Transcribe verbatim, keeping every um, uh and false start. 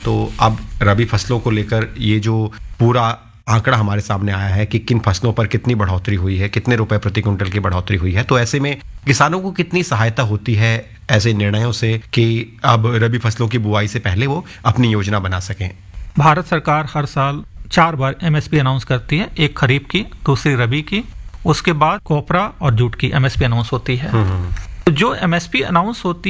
तो अब रबी फसलों को लेकर ये जो पूरा आंकड़ा हमारे सामने आया है कि किन फसलों पर कितनी बढ़ोतरी हुई है, कितने रुपए प्रति क्विंटल की बढ़ोतरी हुई है, तो ऐसे में किसानों को कितनी सहायता होती है ऐसे निर्णयों से कि अब रबी फसलों की बुआई से पहले वो अपनी योजना बना सकें? भारत सरकार हर साल चार बार एमएसपी अनाउंस करती है, एक खरीफ की, दूसरी रबी की, उसके बाद कोपरा और जूट की एमएसपी अनाउंस होती है। तो जो एमएसपी अनाउंस होती